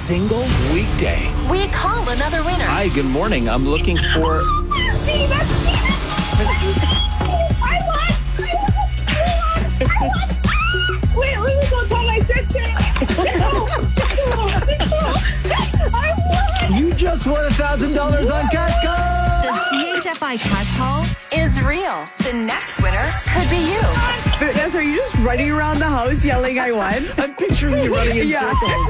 single weekday. We call another winner. Hi, good morning. I'm looking for... Wait, let me go tell my sister. You just won $1,000 on Cash Call. The CHFI Cash Call is real. The next winner could be you. Vanessa, are you just running around the house yelling, I won? I'm picturing you running in circles.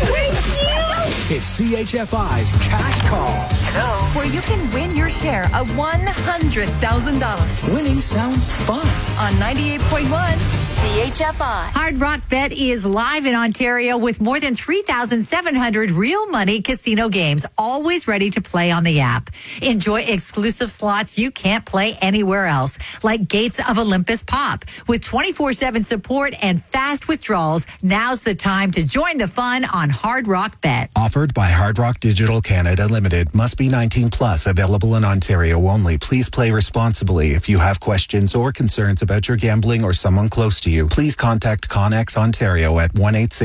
It's CHFI's Cash Call. Where you can win your share of $100,000. Winning sounds fun. On 98.1 CHFI. Hard Rock Bet is live in Ontario with more than 3,700 real money casino games, always ready to play on the app. Enjoy exclusive slots you can't play anywhere else, like Gates of Olympus Pop. With 24/7 support and fast withdrawals, now's the time to join the fun on Hard Rock Bet. Offered by Hard Rock Digital Canada Limited. Must be 19 plus. Available in Ontario only. Please play responsibly. If you have questions or concerns about your gambling or someone close to you, please contact Connex Ontario at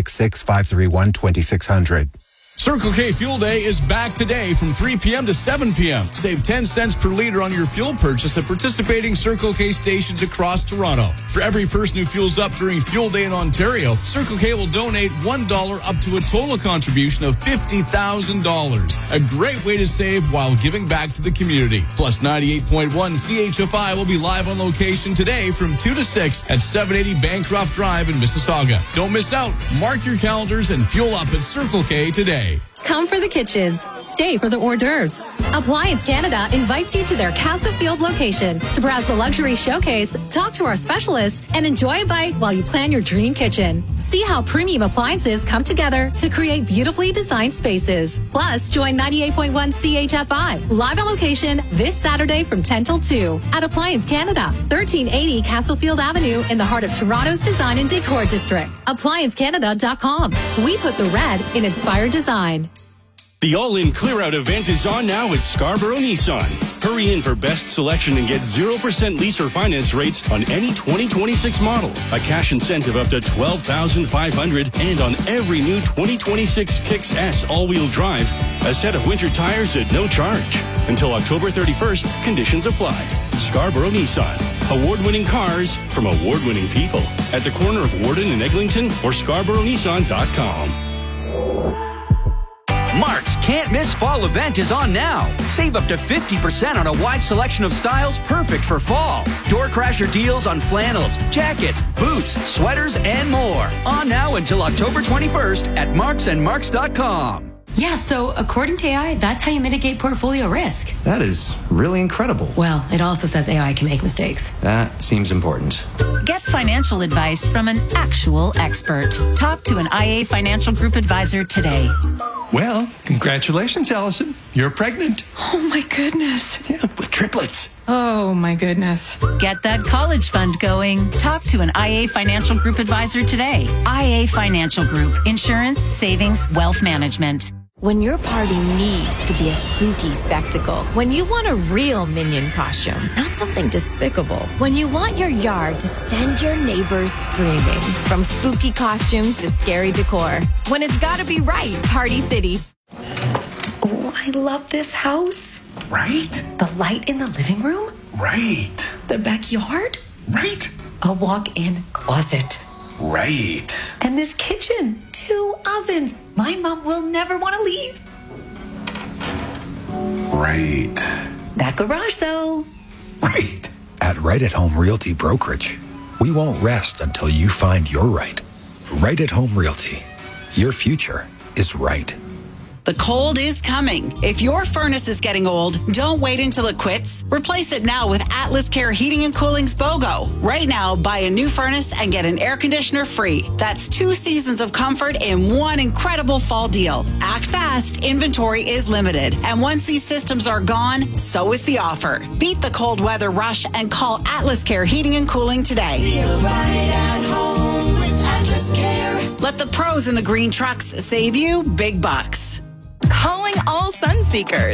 1-866-531-2600. Circle K Fuel Day is back today from 3 p.m. to 7 p.m. Save 10 cents per liter on your fuel purchase at participating Circle K stations across Toronto. For every person who fuels up during Fuel Day in Ontario, Circle K will donate $1 up to a total contribution of $50,000. A great way to save while giving back to the community. Plus 98.1 CHFI will be live on location today from 2 to 6 at 780 Bancroft Drive in Mississauga. Don't miss out. Mark your calendars and fuel up at Circle K today. Come for the kitchens. Stay for the hors d'oeuvres. Appliance Canada invites you to their Castlefield location to browse the luxury showcase, talk to our specialists, and enjoy a bite while you plan your dream kitchen. See how premium appliances come together to create beautifully designed spaces. Plus, join 98.1 CHFI live on location this Saturday from 10 till 2 at Appliance Canada, 1380 Castlefield Avenue in the heart of Toronto's Design and Decor District. ApplianceCanada.com. We put the red in inspired design. The all-in clear-out event is on now at Scarborough Nissan. Hurry in for best selection and get 0% lease or finance rates on any 2026 model. A cash incentive up to $12,500 and on every new 2026 Kicks S all-wheel drive. A set of winter tires at no charge. Until October 31st, conditions apply. Scarborough Nissan. Award-winning cars from award-winning people. At the corner of Warden and Eglinton or ScarboroughNissan.com. Mark's Can't Miss Fall event is on now. Save up to 50% on a wide selection of styles perfect for fall. Door crasher deals on flannels, jackets, boots, sweaters, and more. On now until October 21st at marksandmarks.com. Yeah, so according to AI, that's how you mitigate portfolio risk. That is really incredible. Well, it also says AI can make mistakes. That seems important. Get financial advice from an actual expert. Talk to an IA Financial Group advisor today. Well, congratulations, Allison. You're pregnant. Oh, my goodness. Yeah, with triplets. Oh, my goodness. Get that college fund going. Talk to an IA Financial Group advisor today. IA Financial Group. Insurance, savings, wealth management. When your party needs to be a spooky spectacle. When you want a real Minion costume, not something despicable. When you want your yard to send your neighbors screaming. From spooky costumes to scary decor. When it's gotta be right, Party City. Oh, I love this house. Right? The light in the living room. Right. The backyard. Right. A walk-in closet. Right. And this kitchen. 2 ovens. My mom will never want to leave. Right. That garage, though. Right. At Right at Home Realty Brokerage, we won't rest until you find your right. Right at Home Realty. Your future is right. The cold is coming. If your furnace is getting old, don't wait until it quits. Replace it now with Atlas Care Heating and Cooling's BOGO. Right now, buy a new furnace and get an air conditioner free. That's 2 seasons of comfort in one incredible fall deal. Act fast. Inventory is limited. And once these systems are gone, so is the offer. Beat the cold weather rush and call Atlas Care Heating and Cooling today. Feel right at home with Atlas Care. Let the pros in the green trucks save you big bucks. Calling all Sunseekers.